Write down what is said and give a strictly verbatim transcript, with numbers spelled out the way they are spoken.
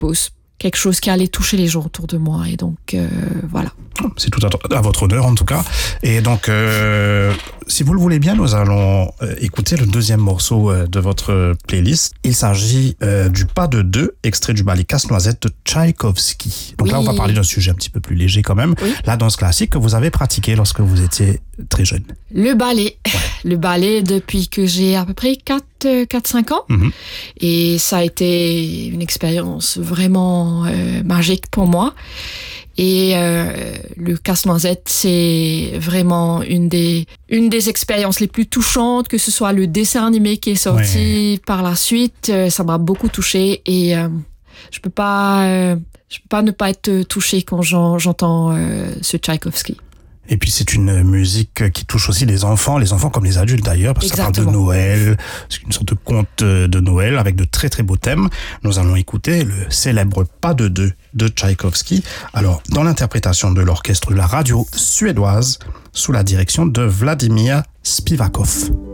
quelque chose qui allait toucher les gens autour de moi. Et donc, euh, voilà. C'est tout à, à votre honneur, en tout cas. Et donc, euh, si vous le voulez bien, nous allons euh, écouter le deuxième morceau euh, de votre playlist. Il s'agit euh, du Pas de deux, extrait du ballet Casse-Noisette de Tchaïkovski. Donc oui. là, on va parler d'un sujet un petit peu plus léger quand même. Oui. La danse classique que vous avez pratiquée lorsque vous étiez très jeune. Le ballet. Ouais. Le ballet depuis que j'ai à peu près quatre cinq ans. Mm-hmm. Et ça a été une expérience vraiment euh, magique pour moi. Et euh, le Casse-Noisette, c'est vraiment une des, une des expériences les plus touchantes, que ce soit le dessin animé qui est sorti ouais. par la suite. Euh, ça m'a beaucoup touchée et euh, je peux pas, euh, je peux pas ne pas être touchée quand j'en, j'entends euh, ce Tchaïkovski. Et puis c'est une musique qui touche aussi les enfants, les enfants comme les adultes d'ailleurs, parce que Exactement. Ça parle de Noël, c'est une sorte de conte de Noël avec de très très beaux thèmes. Nous allons écouter le célèbre Pas de deux de Tchaïkovski. Alors, dans l'interprétation de l'orchestre de la radio suédoise, sous la direction de Vladimir Spivakov.